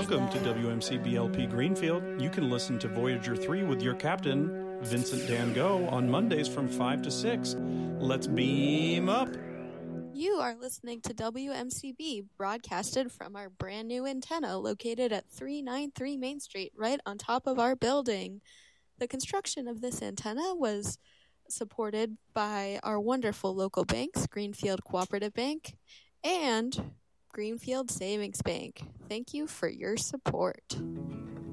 Welcome to WMCBLP Greenfield. You can listen to Voyager 3 with your captain, Vincent Dan Go, on Mondays from 5 to 6. Let's beam up. You are listening to WMCB, broadcasted from our brand new antenna located at 393 Main Street, right on top of our building. The construction of this antenna was supported by our wonderful local banks, Greenfield Cooperative Bank and Greenfield Savings Bank. Thank you for your support.